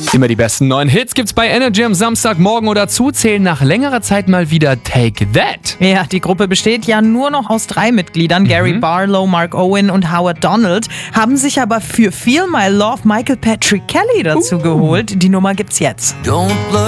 Immer die besten neuen Hits gibt's bei Energy am Samstagmorgen oder zählen nach längerer Zeit mal wieder Take That. Ja, die Gruppe besteht ja nur noch aus 3 Mitgliedern. Gary Barlow, Mark Owen und Howard Donald. Haben sich aber für Feel My Love Michael Patrick Kelly dazu geholt. Die Nummer gibt's jetzt. Don't